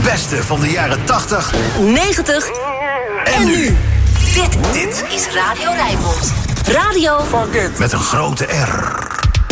beste van de jaren 80, 90 en nu. Dit is Radio Rijnmond. Radio Met een grote R.